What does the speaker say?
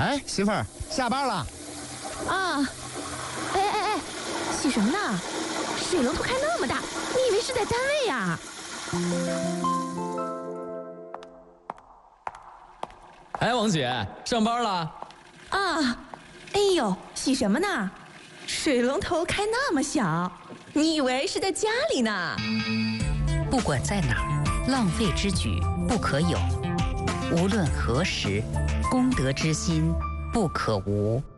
哎，媳妇儿，下班了。 啊，哎，洗什么呢？水龙头开那么大，你以为是在单位呀？ 哎，王姐，上班了？ 啊，哎呦，洗什么呢？水龙头开那么小，你以为是在家里呢？ 不管在哪儿，浪费之举不可有。无论何时，公德之心不可无。